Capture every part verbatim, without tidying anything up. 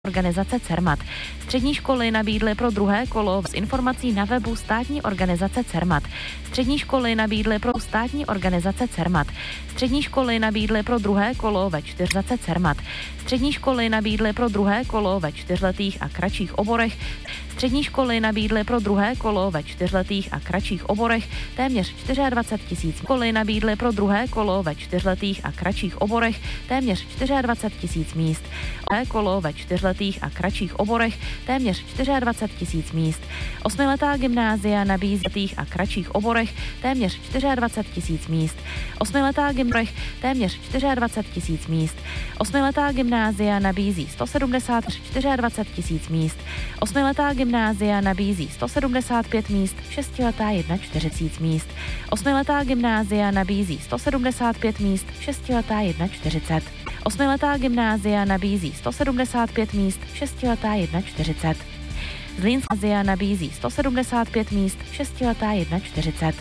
Organizace CERMAT. Střední školy nabídly pro druhé kolo z informací na webu státní organizace CERMAT. Střední školy nabídly pro státní organizace CERMAT. Střední školy nabídly pro druhé kolo ve čtyřleté CERMAT. Střední školy nabídly pro druhé kolo ve čtyřletých a kratších oborech. Střední školy nabídly pro druhé kolo ve čtyřletých a kratších oborech téměř dvacet čtyři tisíc. Školy nabídly pro druhé kolo ve čtyřletých a kratších oborech téměř dvacet čtyři tisíc míst. Druhé kolo ve čtyřletých a kratších oborech téměř dvacet čtyři tisíc míst. Osmiletá gymnázia nabízí a kratších oborech téměř dvacet čtyři tisíc míst. Osmiletá gymnázia téměř dvacet čtyři tisíc míst. Osmiletá gymnázia nabízí sto sedmdesát dvacet čtyři tisíc míst. Osmiletá gymnázia nabízí sto sedmdesát pět míst, šestiletá čtyřicet tisíc míst. Osmiletá gymnázia nabízí sto sedmdesát pět míst, šestiletá čtyřicet. Osmiletá gymnázia nabízí sto sedmdesát pět míst, šestiletá čtyřicet. Zlínská gymnázia nabízí sto sedmdesát pět míst, šestiletá čtyřicet.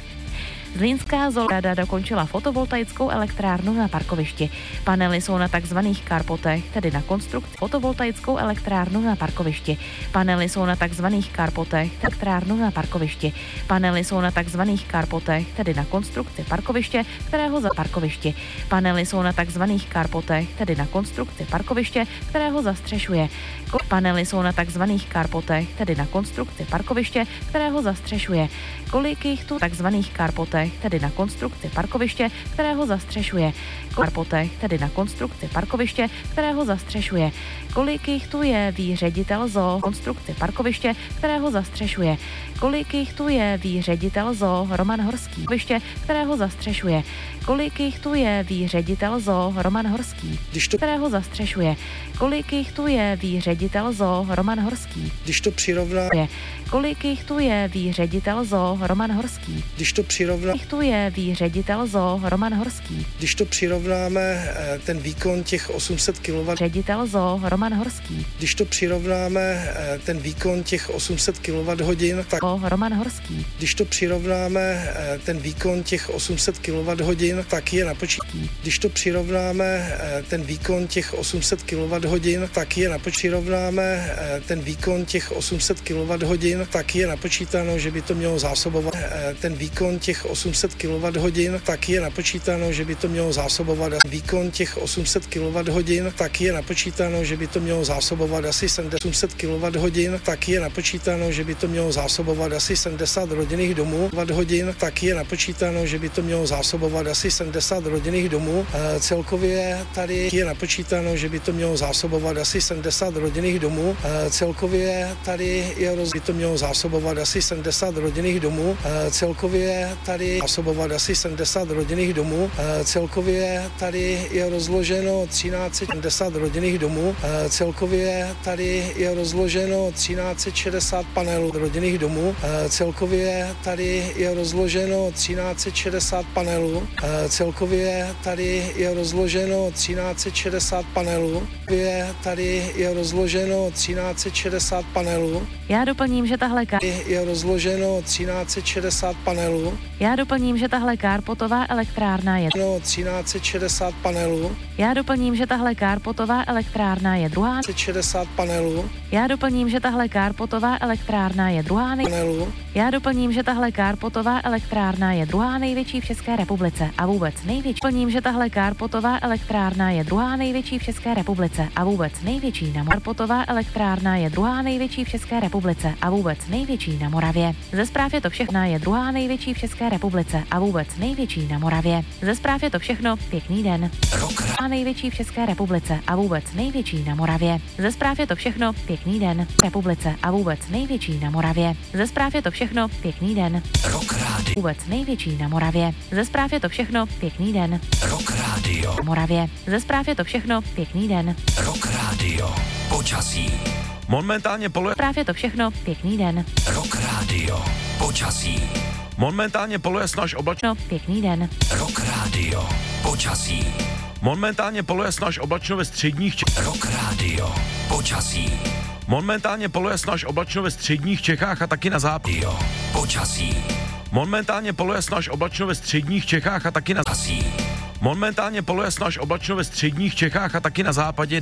Zlínská zoologická dokončila fotovoltaickou elektrárnu na parkovišti. Panely jsou na takzvaných karpotech, tedy na konstrukci fotovoltaickou elektrárnu na parkovišti. Panely jsou na takzvaných karpotech, elektrárnu na parkovišti. Panely jsou na takzvaných karpotech, tedy na konstrukci parkoviště, kterého za parkovišti. Panely jsou na takzvaných karpotech, tedy na konstrukci parkoviště, kterého zastřešuje. Panely jsou na takzvaných karpotech, tedy na konstrukci parkoviště, kterého zastřešuje. Kolik jich tu takzvaných karpotech, tedy na konstrukci parkoviště, kterého zastřešuje. Karpotech, tedy na konstrukci parkoviště, kterého zastřešuje. Kolik jich tu je, ví ředitel zoo konstrukci parkoviště, kterého zastřešuje. Kolik jich tu je, ví ředitel zoo Roman Horský, parkoviště, kterého zastřešuje. Kolik jich tu je, ví ředitel zoo Roman Horský, to... kterého zastřešuje. Kolik jich tu je, ví ředitel zoo Roman Horský. Když to přirovná... Kolik jich tu je, ví ředitel zoo Roman Horský. Když to přirovná... Kolik tu je, ví ředitel zoo Roman Horský. Když to přirovnáme ten výkon těch osm set kilowatthodin... Ředitel zoo Roman Horský. Když to přirovnáme ten výkon těch osm set kilowatthodin, tak... Roman Horský. Když to přirovnáme ten výkon těch osm set kilowatthodin, tak je napočítáno. Když to přirovnáme ten výkon těch osm set kilowatthodin, tak je napočítáno. Přirovnáme ten výkon těch osm set kilowatthodin, tak je napočítáno, že by to mělo zásobovat ten výkon těch osm set kilowatthodin, tak je napočítáno, že by to mělo zásobovat výkon těch osm set kilowatthodin, tak je napočítáno, že by to mělo zásobovat asi sedm set kilowatthodin, tak je napočítáno, že by to mělo zásobovat asi sedmdesát rodinných domů, hodin, tak je napočítáno, že by to mělo zásobovat asi sedmdesát rodinných domů. E, celkově tady je napočítáno, že by to mělo zásobovat asi sedmdesát rodinných domů. E, celkově tady je roz... by to mělo zásobovat asi sedmdesát rodinných domů. E, celkově tady zásobovat asi sedmdesát rodinných domů. E, celkově tady je rozloženo třináct set sedmdesát rodinných domů. E, celkově tady je rozloženo třináct set šedesát panelů rodinných domů. E, celkově tady je rozloženo třináct set šedesát panelů. E, celkově tady je rozloženo třináct set šedesát panelů. Je tady je rozloženo třináct set šedesát panelů. Já doplním, že tahle kar... je rozloženo třináct set šedesát panelů. Já doplním, že tahle Karpotová elektrárna je no, třináct set šedesát panelů. Já doplním, že tahle Karpotová elektrárna je druhá set šedesát panelů. Já doplním, že tahle Karpotová elektrárna je druhá nej... panelů. Já doplním, že tahle Karpotová elektrárna je druhá největší v České republice a vůbec největší. Doplním, že tahle Karpotová elektrárna je druhá největší v České republice a vůbec největší na Karpotová elektrárna je druhá největší v České republice a vůbec největší na Moravě. Ze zpráv je to všechno, je druhá největší v České republice a vůbec největší na Moravě. Ze zpráv je to všechno, pěkný den. Druhá největší v České republice a vůbec největší na Moravě. Ze zpráv je to všechno, pěkný den. Republice a vůbec největší na Moravě. Ze zpráv je to všechno, pěkný den. Rock Radio. Vůbec největší na Moravě. Ze zpráv je to všechno, pěkný den. Rock Radio. Moravě. Ze zpráv je to všechno, pěkný den. Rock Radio. Počasí. Momentálně poluje... Zpráv je to všechno, pěkný den. Rock Radio. Počasí. Momentálně polojasno až oblačno. No, pěkný den. Rock Radio. Počasí. Momentálně polojasno až oblačno ve středních Čechách. Rock Radio. Počasí. Momentálně polojasno až oblačno ve středních Čechách a taky na západě. Počasí. Momentálně polojasno až oblačno ve středních Čechách a taky na západě. Momentálně polojasno až oblačno ve středních Čechách a taky na západě.